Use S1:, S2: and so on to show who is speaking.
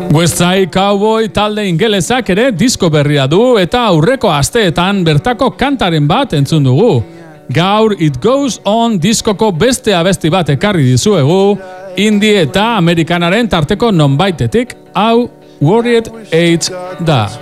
S1: Westside Cowboy talde ingelesak ere disko berria du eta aurreko asteetan bertako kantaren bat entzun dugu. Gaur It Goes On diskoko beste abesti bat ekarri dizuegu, indie eta amerikanaren tarteko nonbaitetik, hau Worried Age da.